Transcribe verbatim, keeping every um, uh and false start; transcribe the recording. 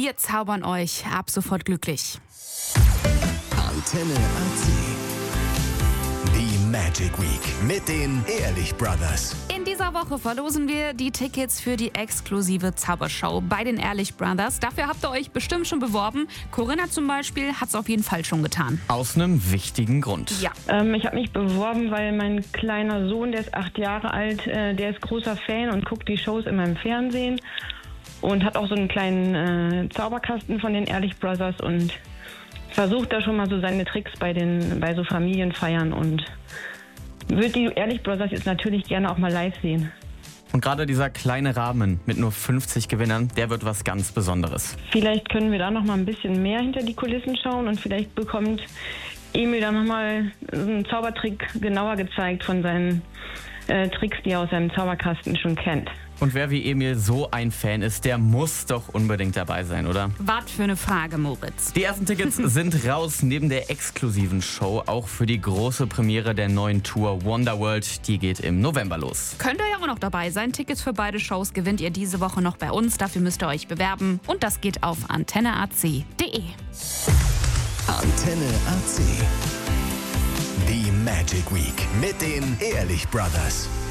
Wir zaubern euch ab sofort glücklich. Antenne A C. Die Magic Week mit den Ehrlich Brothers. In dieser Woche verlosen wir die Tickets für die exklusive Zaubershow bei den Ehrlich Brothers. Dafür habt ihr euch bestimmt schon beworben. Corinna zum Beispiel hat es auf jeden Fall schon getan. Aus einem wichtigen Grund. Ja. Ähm, ich habe mich beworben, weil mein kleiner Sohn, der ist acht Jahre alt, äh, der ist großer Fan und guckt die Shows immer im Fernsehen und hat auch so einen kleinen äh, Zauberkasten von den Ehrlich Brothers und versucht da schon mal so seine Tricks bei den bei so Familienfeiern und würde die Ehrlich Brothers jetzt natürlich gerne auch mal live sehen. Und gerade dieser kleine Rahmen mit nur fünfzig Gewinnern, der wird was ganz Besonderes. Vielleicht können wir da noch mal ein bisschen mehr hinter die Kulissen schauen und vielleicht bekommt Emil da noch mal einen Zaubertrick genauer gezeigt von seinen äh, Tricks, die er aus seinem Zauberkasten schon kennt. Und wer wie Emil so ein Fan ist, der muss doch unbedingt dabei sein, oder? Wart für eine Frage, Moritz. Die ersten Tickets sind raus, neben der exklusiven Show auch für die große Premiere der neuen Tour Wonderworld. Die geht im November los. Könnt ihr ja auch noch dabei sein. Tickets für beide Shows gewinnt ihr diese Woche noch bei uns. Dafür müsst ihr euch bewerben. Und das geht auf antenne a c punkt d e. Antenne A C. Die Magic Week mit den Ehrlich Brothers.